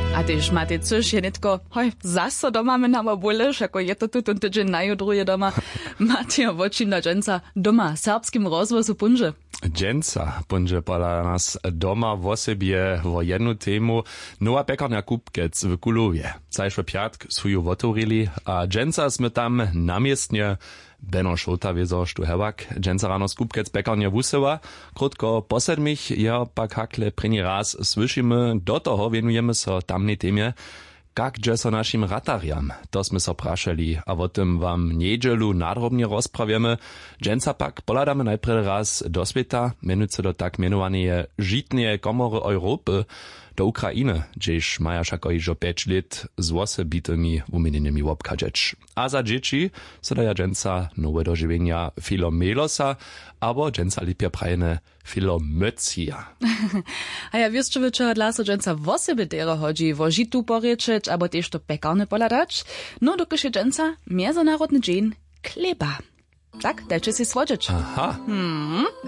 A tyž máte coś, je netko, zase doma my nama boleš, ako je to tu ten tydzień najudruje doma. Máte vočina dženca doma serbskim rozvozu punže. Dženca punže pola nas doma v osebie vo jednu tému Nowa pekarnia Kupkec w Kulowie. Zajszły piatk swoju otworili, a dženca sme tam namiestnie Beno Šota wiezo, sztu hewak. Dženca rano z Kupkec pekarnia wusyła. Krótko po 7 ja pak hakle preni raz słyszymy, do toho wienujemy so tamnej temie, jak dże so naszym ratariam. To sme so prašeli, a o tym wam niedzielu nadrobnie rozprawiemy. Dženca pak poladamy najprej raz do sveta, menujúce do tak mienowanej žitnej komory Europy, do Ukrainy, gdzież maja šako ižo 5 lat z osobitými umieneniami obkadžeć. A za dzieci so daja dženca nowe dožiwienia Filomelosa, abo dženca lipie prajene Filomöcia. A ja wiesz, czy wieczora dla so dženca w osobie dero chodzi, wo žitu porečeć, abo też to pekarne poladać? No, dokud je dženca międzynarodny dzień chleba. Tak, dajcie si słodzić. Aha.